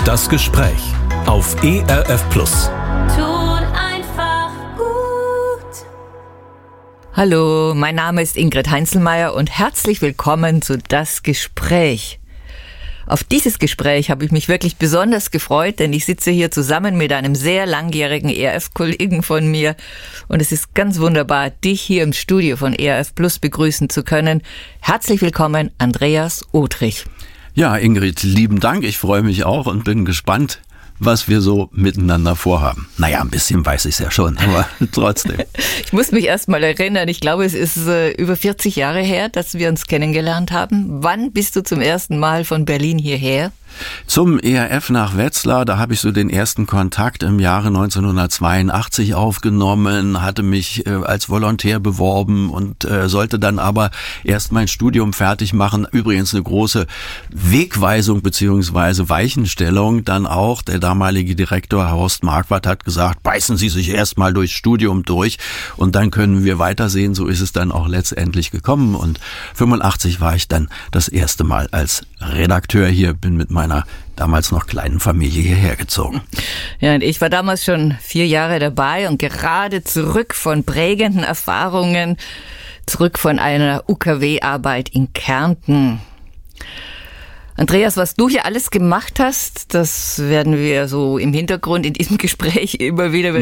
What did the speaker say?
Das Gespräch auf ERF Plus. Tut einfach gut. Hallo, mein Name ist Ingrid Heinzelmeier und herzlich willkommen zu Das Gespräch. Auf dieses Gespräch habe ich mich wirklich besonders gefreut, denn ich sitze hier zusammen mit einem sehr langjährigen ERF-Kollegen von mir und es ist ganz wunderbar, dich hier im Studio von ERF Plus begrüßen zu können. Herzlich willkommen, Andreas Otrich. Ja, Ingrid, lieben Dank. Ich freue mich auch und bin gespannt, was wir so miteinander vorhaben. Naja, ein bisschen weiß ich es ja schon, aber trotzdem. Ich muss mich erst mal erinnern, ich glaube, es ist über 40 Jahre her, dass wir uns kennengelernt haben. Wann bist du zum ersten Mal von Berlin hierher? Zum ERF nach Wetzlar, da habe ich so den ersten Kontakt im Jahre 1982 aufgenommen, hatte mich als Volontär beworben und sollte dann aber erst mein Studium fertig machen. Übrigens eine große Wegweisung bzw. Weichenstellung dann auch. Der damalige Direktor Horst Marquardt hat gesagt, beißen Sie sich erst mal durchs Studium durch und dann können wir weitersehen. So ist es dann auch letztendlich gekommen und 85 war ich dann das erste Mal als Redakteur hier, bin mit meiner damals noch kleinen Familie hierher gezogen. Ja, und ich war damals schon 4 Jahre dabei und gerade zurück von prägenden Erfahrungen, zurück von einer UKW-Arbeit in Kärnten. Andreas, was du hier alles gemacht hast, das werden wir so im Hintergrund in diesem Gespräch immer wieder